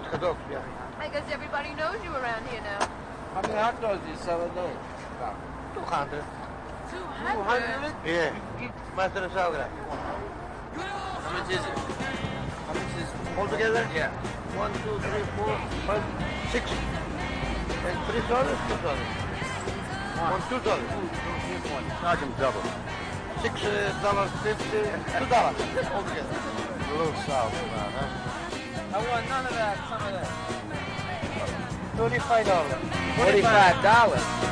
good hot dogs, yeah. I guess everybody knows you around here now. How many hot dogs do you sell a day? About 200. 200? Yeah. Master of Saugra. How much is it? How much is it? Altogether? Yeah. 1, 2, 3, 4, 5, 6. And $3, $2. One, $2. Charge him double. $6.50, $2 altogether. A little south of that, huh? I want none of that, some of that. $25. $45.